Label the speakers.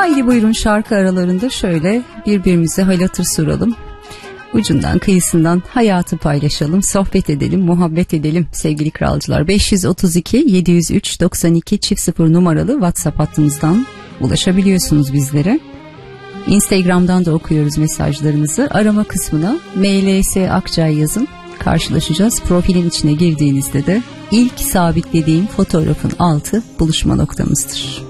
Speaker 1: Haydi buyurun, şarkı aralarında şöyle birbirimize hal hatır soralım. Ucundan kıyısından hayatı paylaşalım, sohbet edelim, muhabbet edelim sevgili kralcılar. 532 703 92 0 numaralı WhatsApp hattımızdan ulaşabiliyorsunuz bizlere. Instagram'dan da okuyoruz mesajlarınızı. Arama kısmına MLS Akçay yazın, karşılaşacağız. Profilin içine girdiğinizde de ilk sabitlediğim fotoğrafın altı buluşma noktamızdır.